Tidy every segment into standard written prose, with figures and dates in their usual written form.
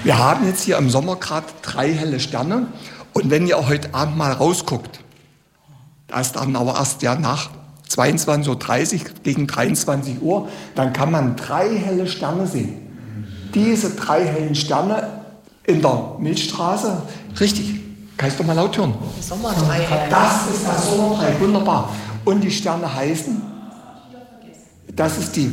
Wir haben jetzt hier im Sommer gerade 3 helle Sterne. Und wenn ihr heute Abend mal rausguckt, da ist dann aber erst ja nach 22:30 Uhr gegen 23 Uhr, dann kann man 3 helle Sterne sehen. Diese 3 hellen Sterne in der Milchstraße, richtig, kannst du mal laut hören? Sommerdrei. Das ist das Sommerdrei, wunderbar. Und die Sterne heißen, das ist die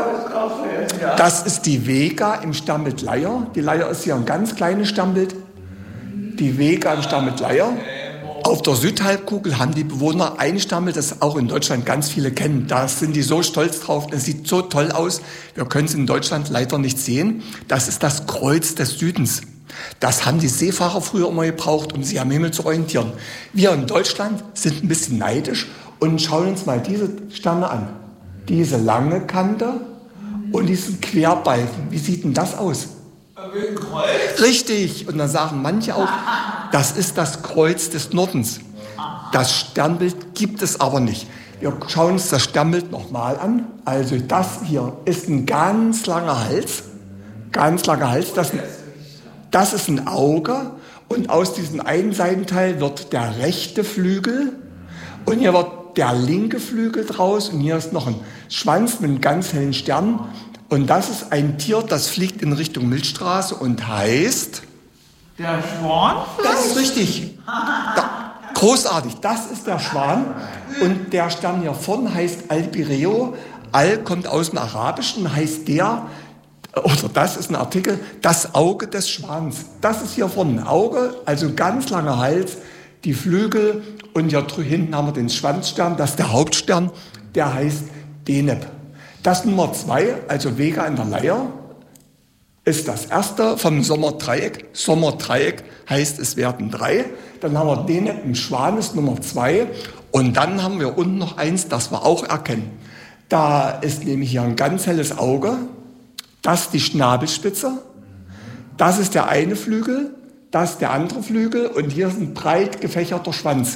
Vega im Stammbild Leier. Die Leier ist hier ein ganz kleines Stammbild. Die Vega im Stammbild Leier. Auf der Südhalbkugel haben die Bewohner ein Stammbild, das auch in Deutschland ganz viele kennen. Da sind die so stolz drauf, das sieht so toll aus. Wir können es in Deutschland leider nicht sehen. Das ist das Kreuz des Südens. Das haben die Seefahrer früher immer gebraucht, um sich am Himmel zu orientieren. Wir in Deutschland sind ein bisschen neidisch und schauen uns mal diese Sterne an. Diese lange Kante und diesen Querbalken. Wie sieht denn das aus? Ein Kreuz? Richtig. Und dann sagen manche auch, das ist das Kreuz des Nordens. Das Sternbild gibt es aber nicht. Wir schauen uns das Sternbild nochmal an. Also das hier ist ein ganz langer Hals. Ganz langer Hals. Das ist ein Auge. Und aus diesem einen Seitenteil wird der rechte Flügel. Und hier wird der linke Flügel draus. Und hier ist noch ein Schwanz mit einem ganz hellen Stern. Und das ist ein Tier, das fliegt in Richtung Milchstraße und heißt... Der Schwan? Das ist richtig. Großartig, das ist der Schwan. Und der Stern hier vorne heißt Albireo. Al kommt aus dem Arabischen, heißt der, oder das ist ein Artikel, das Auge des Schwans. Das ist hier vorne ein Auge, also ganz langer Hals, die Flügel. Und hier hinten haben wir den Schwanzstern, das ist der Hauptstern, der heißt Deneb. Das Nummer 2, also Vega in der Leier, ist das erste vom Sommerdreieck. Sommerdreieck heißt, es werden 3. Dann haben wir Deneb im Schwan, ist Nummer 2. Und dann haben wir unten noch eins, das wir auch erkennen. Da ist nämlich hier ein ganz helles Auge. Das ist die Schnabelspitze. Das ist der eine Flügel. Das ist der andere Flügel. Und hier ist ein breit gefächerter Schwanz.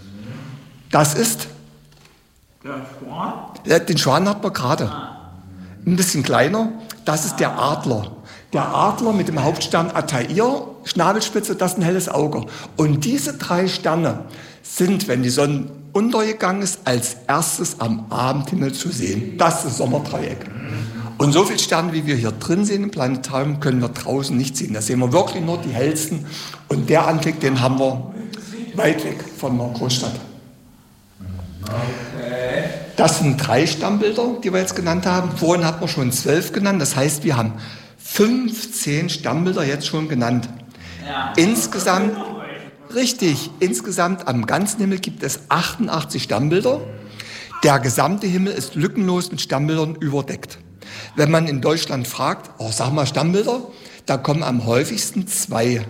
Das ist... Der Schwan? Ja, den Schwan hat man gerade. Ein bisschen kleiner. Das ist der Adler. Der Adler mit dem Hauptstern Altair, Schnabelspitze, das ist ein helles Auge. Und diese 3 Sterne sind, wenn die Sonne untergegangen ist, als erstes am Abendhimmel zu sehen. Das ist das Sommerdreieck. Und so viele Sterne, wie wir hier drin sehen im Planetarium, können wir draußen nicht sehen. Da sehen wir wirklich nur die hellsten. Und der Anblick, den haben wir weit weg von der Großstadt. Das sind 3 Stammbilder, die wir jetzt genannt haben. Vorhin hatten wir schon 12 genannt. Das heißt, wir haben 15 Stammbilder jetzt schon genannt. Ja. Insgesamt, richtig, insgesamt am ganzen Himmel gibt es 88 Stammbilder. Der gesamte Himmel ist lückenlos mit Stammbildern überdeckt. Wenn man in Deutschland fragt, oh, sag mal Stammbilder, da kommen am häufigsten 2.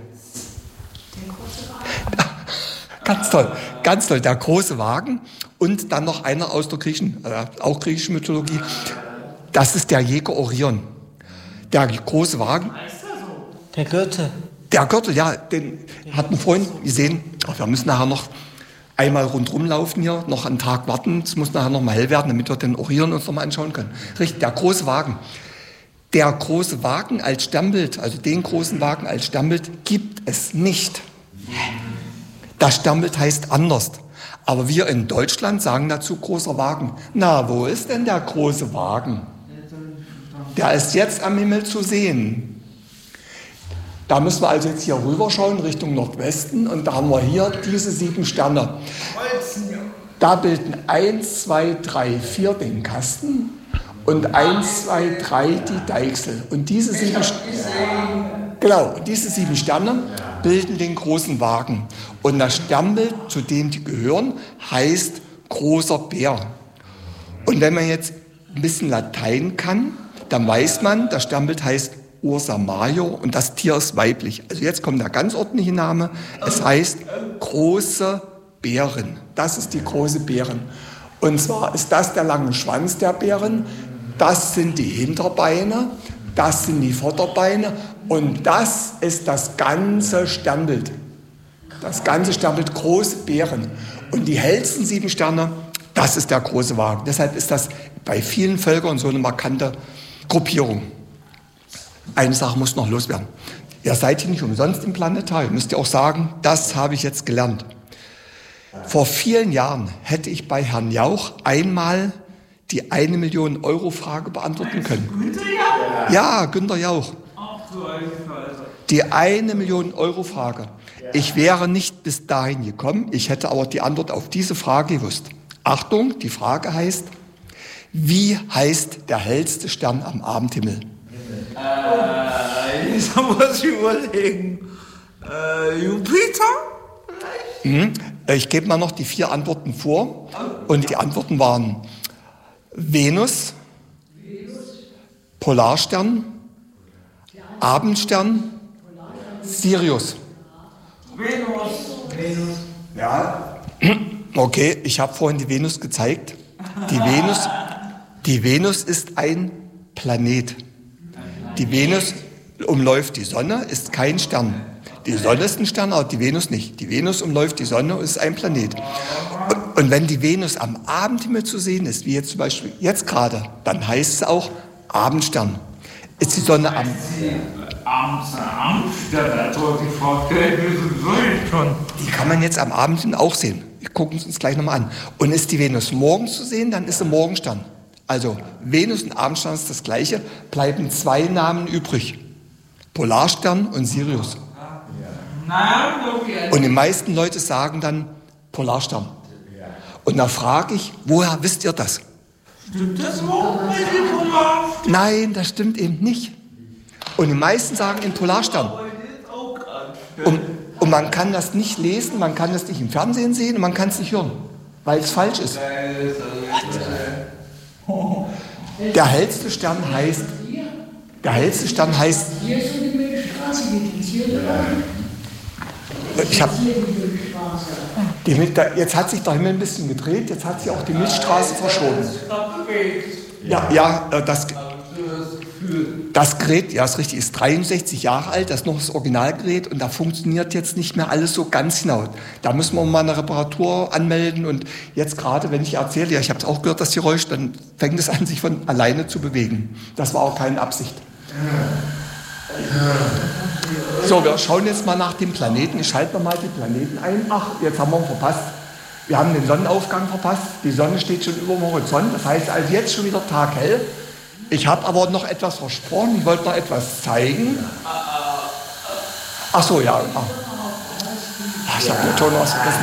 Ganz toll, der große Wagen und dann noch einer aus der auch griechischen Mythologie. Das ist der Jäger Orion. Der große Wagen. Der Gürtel. Der Gürtel, ja, den hatten wir vorhin gesehen. Ach, wir müssen nachher noch einmal rundherum laufen hier, noch einen Tag warten. Es muss nachher noch mal hell werden, damit wir den Orion uns noch mal anschauen können. Richtig, der große Wagen. Der große Wagen als Stammbild, also den großen Wagen als Stammbild, gibt es nicht. Das Stammbild heißt anders. Aber wir in Deutschland sagen dazu großer Wagen. Na, wo ist denn der große Wagen? Der ist jetzt am Himmel zu sehen. Da müssen wir also jetzt hier rüberschauen, Richtung Nordwesten. Und da haben wir hier diese 7 Sterne. Da bilden 1, 2, 3, 4 den Kasten. Und 1, 2, 3 die Deichsel. Und diese 7 Sterne bilden den großen Wagen. Und das Sternbild, zu dem die gehören, heißt großer Bär. Und wenn man jetzt ein bisschen Latein kann, dann weiß man, das Sternbild heißt Ursa Major und das Tier ist weiblich. Also jetzt kommt der ganz ordentliche Name. Es heißt große Bären. Das ist die große Bären. Und zwar ist das der lange Schwanz der Bären. Das sind die Hinterbeine. Das sind die Vorderbeine. Und das ist das ganze Sternbild. Das ganze Sternbild, große Bären. Und die hellsten 7 Sterne, das ist der große Wagen. Deshalb ist das bei vielen Völkern so eine markante Gruppierung. Eine Sache muss noch loswerden. Ihr seid hier nicht umsonst im Planetarium. Müsst ihr auch sagen, das habe ich jetzt gelernt. Vor vielen Jahren hätte ich bei Herrn Jauch einmal die 1 Million Euro Frage beantworten können. Günther Jauch? Ja, Günter Jauch. Ach du alte Scheiße. Die 1 Million Euro Frage. Ich wäre nicht bis dahin gekommen, ich hätte aber die Antwort auf diese Frage gewusst. Achtung, die Frage heißt, wie heißt der hellste Stern am Abendhimmel? Jetzt muss ich überlegen. Jupiter? Ich gebe mal noch die 4 Antworten vor. Und die Antworten waren Venus, Polarstern, Abendstern, Sirius. Venus. Ja. Okay, ich habe vorhin die Venus gezeigt. Die Venus ist ein Planet. Die Venus umläuft die Sonne, ist kein Stern. Die Sonne ist ein Stern, aber die Venus nicht. Die Venus umläuft die Sonne und ist ein Planet. Und wenn die Venus am Abendhimmel zu sehen ist, wie jetzt zum Beispiel jetzt gerade, dann heißt es auch Abendstern. Ist die Sonne am... Amsterdam, da sollte die Frau stellen, wieso schon? Die kann man jetzt am Abend auch sehen. Wir gucken es uns gleich nochmal an. Und ist die Venus morgens zu sehen, dann ist sie Morgenstern. Also Venus und Abendstern ist das Gleiche, bleiben 2 Namen übrig. Polarstern und Sirius. Und die meisten Leute sagen dann Polarstern. Und da frage ich, woher wisst ihr das? Stimmt das überhaupt mit dem Polarstern? Nein, das stimmt eben nicht. Und die meisten sagen in Polarstern. Und man kann das nicht lesen, man kann das nicht im Fernsehen sehen und man kann es nicht hören, weil es falsch ist. Der hellste Stern heißt... Jetzt hat sich der Himmel ein bisschen gedreht, jetzt hat sich auch die Milchstraße verschoben. Ja, das Gerät, ja, ist richtig, ist 63 Jahre alt, das ist noch das Originalgerät und da funktioniert jetzt nicht mehr alles so ganz genau. Da müssen wir mal eine Reparatur anmelden und jetzt gerade, wenn ich erzähle, ja, ich habe es auch gehört, das Geräusch, dann fängt es an, sich von alleine zu bewegen. Das war auch keine Absicht. So, wir schauen jetzt mal nach dem Planeten. Ich schalte mal die Planeten ein. Ach, jetzt haben wir ihn verpasst. Wir haben den Sonnenaufgang verpasst. Die Sonne steht schon über dem Horizont. Das heißt also jetzt schon wieder taghell. Ich habe aber noch etwas versprochen. Ich wollte noch etwas zeigen. Ach so, ja. Ich habe natürlich noch was vergessen.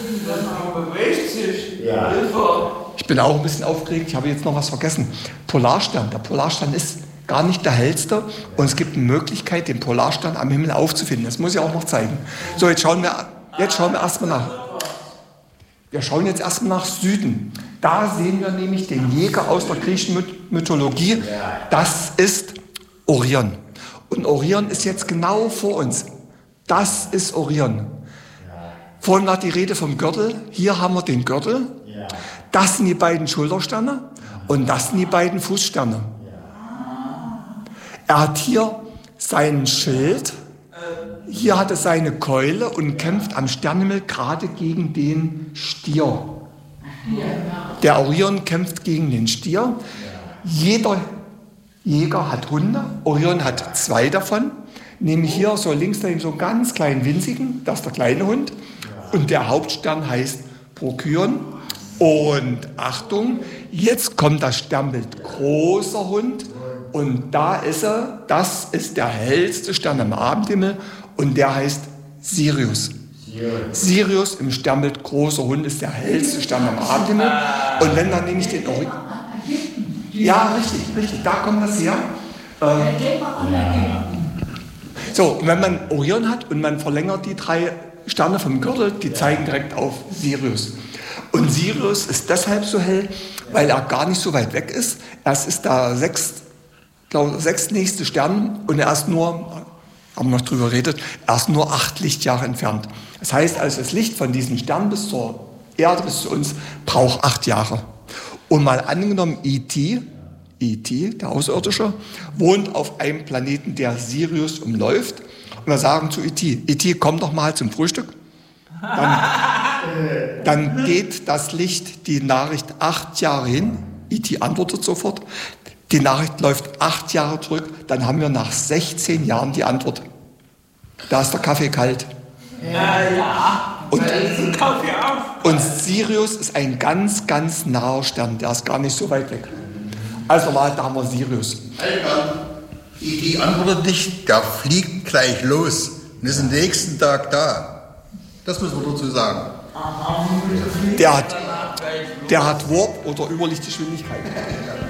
Ich bin auch ein bisschen aufgeregt. Ich habe jetzt noch was vergessen. Polarstern. Der Polarstern ist gar nicht der hellste und es gibt eine Möglichkeit, den Polarstern am Himmel aufzufinden. Das muss ich auch noch zeigen. So, jetzt schauen wir erstmal nach. Wir schauen jetzt erstmal nach Süden. Da sehen wir nämlich den Jäger aus der griechischen Mythologie. Das ist Orion. Und Orion ist jetzt genau vor uns. Das ist Orion. Vorhin war die Rede vom Gürtel. Hier haben wir den Gürtel. Das sind die beiden Schultersterne und das sind die beiden Fußsterne. Er hat hier sein Schild, hier hat er seine Keule und kämpft am Sternenhimmel gerade gegen den Stier. Der Orion kämpft gegen den Stier. Jeder Jäger hat Hunde, Orion hat 2 davon, nämlich hier so links daneben so einen ganz kleinen winzigen, das ist der kleine Hund. Und der Hauptstern heißt Procyon. Und Achtung, jetzt kommt das Sternbild großer Hund. Und da ist er, das ist der hellste Stern am Abendhimmel und der heißt Sirius. Sirius im Sternbild großer Hund ist der hellste Stern am Abendhimmel. Und wenn dann nämlich den Orion... Ja, richtig, da kommt das her. So, und wenn man Orion hat und man verlängert die 3 Sterne vom Gürtel, die zeigen direkt auf Sirius. Und Sirius ist deshalb so hell, weil er gar nicht so weit weg ist. Es ist der 6. nächste Stern und er ist nur, haben wir noch drüber geredet, er ist nur 8 Lichtjahre entfernt. Das heißt also, das Licht von diesem Stern bis zur Erde, bis zu uns, braucht 8 Jahre. Und mal angenommen, E.T., der Außerirdische, wohnt auf einem Planeten, der Sirius umläuft. Und wir sagen zu E.T., komm doch mal zum Frühstück. Dann geht das Licht, die Nachricht 8 Jahre hin. E.T. antwortet sofort. Die Nachricht läuft 8 Jahre zurück, dann haben wir nach 16 Jahren die Antwort. Da ist der Kaffee kalt. Ja. Und, Da ist ein Kaffee auf. und Sirius ist ein ganz, ganz naher Stern. Der ist gar nicht so weit weg. Also mal, da haben wir Sirius. Die antwortet nicht, der fliegt gleich los und ist am nächsten Tag da. Das müssen wir dazu sagen. Der hat Warp oder Überlichtgeschwindigkeit.